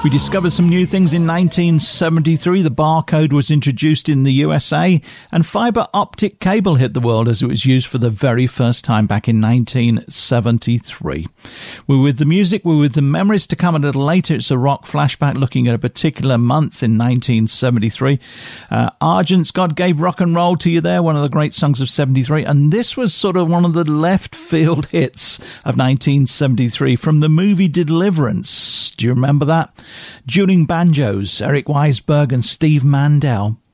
We discovered some new things in 1973. The barcode was introduced in the USA, and fibre optic cable hit the world as it was used for the very first time back in 1973. We're with the music, we're with the memories to come a little later. It's a rock flashback looking at a particular month in 1973. Argent's God Gave Rock and Roll to You there, one of the great songs of 73, and this was sort of one of the left field hits of 1973 from the movie Deliverance. Do you remember that? Dueling banjos, Eric Weisberg and Steve Mandel.